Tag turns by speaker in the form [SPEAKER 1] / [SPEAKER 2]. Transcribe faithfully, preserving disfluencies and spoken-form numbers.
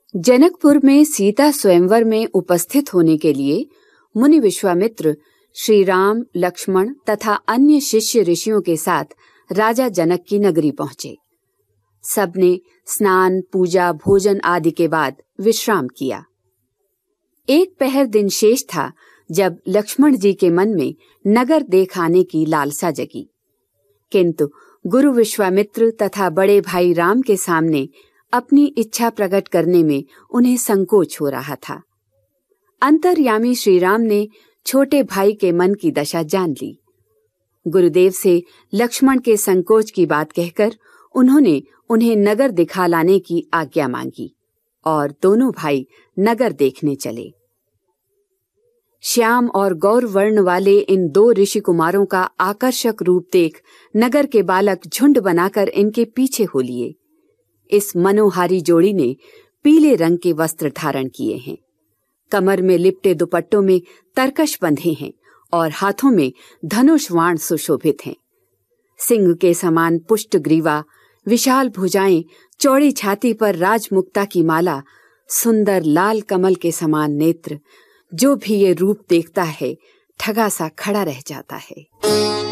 [SPEAKER 1] जनकपुर में सीता स्वयंवर में उपस्थित होने के लिए मुनि विश्वामित्र श्री राम, लक्ष्मण तथा अन्य शिष्य ऋषियों के साथ राजा जनक की नगरी पहुंचे। सबने स्नान, पूजा, भोजन आदि के बाद विश्राम किया। एक पहर दिन शेष था जब लक्ष्मण जी के मन में नगर देख आने की लालसा जगी, किंतु गुरु विश्वामित्र तथा बड़े भाई राम के सामने अपनी इच्छा प्रकट करने में उन्हें संकोच हो रहा था। अंतर्यामी श्री राम ने छोटे भाई के मन की दशा जान ली। गुरुदेव से लक्ष्मण के संकोच की बात कहकर उन्होंने उन्हें नगर दिखा लाने की आज्ञा मांगी और दोनों भाई नगर देखने चले। श्याम और गौर वर्ण वाले इन दो ऋषि कुमारों का आकर्षक रूप देख नगर के बालक झुंड बनाकर इनके पीछे हो लिए। इस मनोहारी जोड़ी ने पीले रंग के वस्त्र धारण किए हैं, कमर में लिपटे दुपट्टों में तरकश बंधे हैं और हाथों में धनुष बाण सुशोभित हैं। सिंह के समान पुष्ट ग्रीवा, विशाल भुजाएं, चौड़ी छाती पर राजमुक्ता की माला, सुंदर लाल कमल के समान नेत्र, जो भी ये रूप देखता है ठगा सा खड़ा रह जाता है।